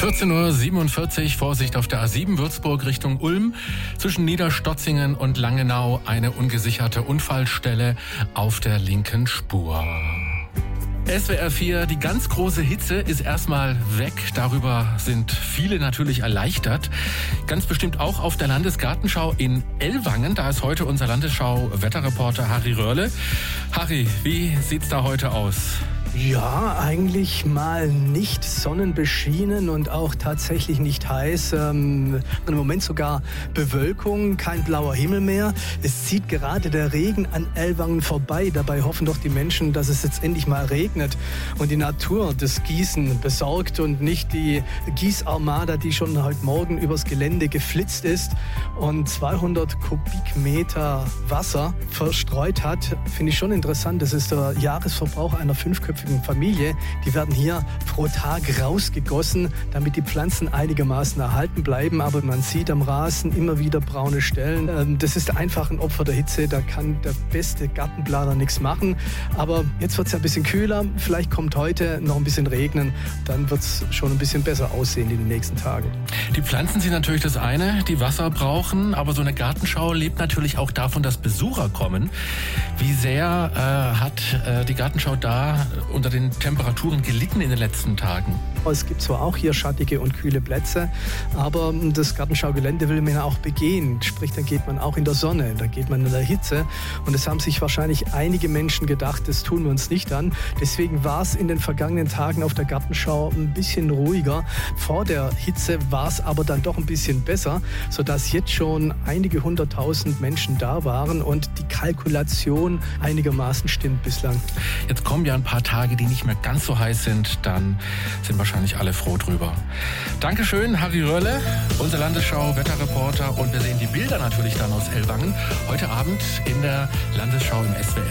14:47 Uhr, Vorsicht auf der A7 Würzburg Richtung Ulm. Zwischen Niederstotzingen und Langenau eine ungesicherte Unfallstelle auf der linken Spur. SWR 4, die ganz große Hitze ist erstmal weg. Darüber sind viele natürlich erleichtert. Ganz bestimmt auch auf der Landesgartenschau in Ellwangen. Da ist heute unser Landesschau-Wetterreporter Harry Röhrle. Harry, wie sieht's da heute aus? Ja, eigentlich mal nicht sonnenbeschienen und auch tatsächlich nicht heiß. Im Moment sogar Bewölkung, kein blauer Himmel mehr. Es zieht gerade der Regen an Ellwangen vorbei. Dabei hoffen doch die Menschen, dass es jetzt endlich mal regnet und die Natur das Gießen besorgt und nicht die Gießarmada, die schon heute Morgen übers Gelände geflitzt ist und 200 Kubikmeter Wasser verstreut hat. Finde ich schon interessant. Das ist der Jahresverbrauch einer 5-köpfigen Familie. Die werden hier pro Tag rausgegossen, damit die Pflanzen einigermaßen erhalten bleiben. Aber man sieht am Rasen immer wieder braune Stellen. Das ist einfach ein Opfer der Hitze. Da kann der beste Gartenplaner nichts machen. Aber jetzt wird es ja ein bisschen kühler. Vielleicht kommt heute noch ein bisschen regnen. Dann wird es schon ein bisschen besser aussehen in den nächsten Tagen. Die Pflanzen sind natürlich das eine, die Wasser brauchen. Aber so eine Gartenschau lebt natürlich auch davon, dass Besucher kommen. Wie sehr hat die Gartenschau da unter den Temperaturen gelitten in den letzten Tagen? Es gibt zwar auch hier schattige und kühle Plätze, aber das Gartenschaugelände will man auch begehen. Sprich, da geht man auch in der Sonne, da geht man in der Hitze. Und es haben sich wahrscheinlich einige Menschen gedacht, das tun wir uns nicht an. Deswegen war es in den vergangenen Tagen auf der Gartenschau ein bisschen ruhiger. Vor der Hitze war es aber dann doch ein bisschen besser, sodass jetzt schon einige 100.000 Menschen da waren und die Kalkulation einigermaßen stimmt bislang. Jetzt kommen ja ein paar Tage, die nicht mehr ganz so heiß sind, dann sind wahrscheinlich alle froh drüber. Dankeschön, Harry Röhrle, unser Landesschau-Wetterreporter, und wir sehen die Bilder natürlich dann aus Ellwangen heute Abend in der Landesschau im SWR.